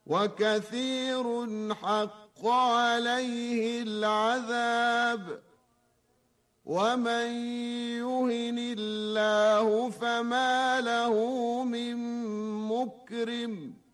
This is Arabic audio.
وكثير حق عليه العذاب. ومن يهن الله فما له من مكرم.